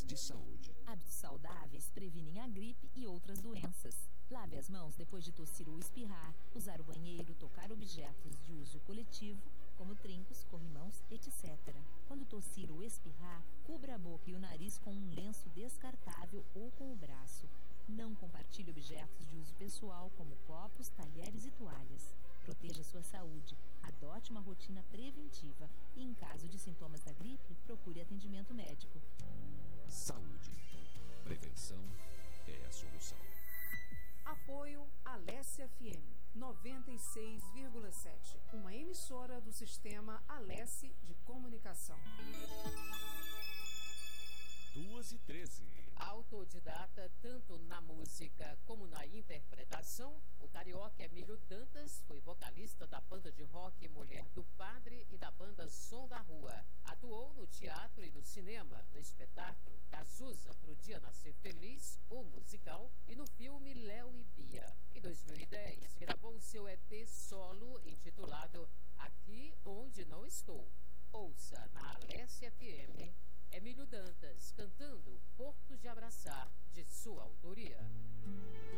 de saúde. Hábitos saudáveis previnem a gripe e outras doenças. Lave as mãos depois de tossir ou espirrar, usar o banheiro, tocar objetos de uso coletivo, como trincos, corrimãos, etc. Quando tossir ou espirrar, cubra a boca e o nariz com um lenço descartável ou com o braço. Não compartilhe objetos de uso pessoal, como copos, talheres e toalhas. Proteja sua saúde, adote uma rotina preventiva e, em caso de sintomas da gripe, procure atendimento médico. Saúde. Prevenção é a solução. Apoio Alesse FM 96,7, uma emissora do sistema Alesse de Comunicação. 2h13. Autodidata tanto na música como na interpretação, o carioca Emílio Dantas foi vocalista da banda de rock Mulher do Padre e da banda Som da Rua. Atuou no teatro e no cinema, no espetáculo Cazuza pro Dia Nascer Feliz, o musical, e no filme Léo e Bia. Em 2010, gravou seu EP solo intitulado Aqui Onde Não Estou. Ouça na Alesse FM Emílio Dantas cantando Porto de Abraçar, de sua autoria.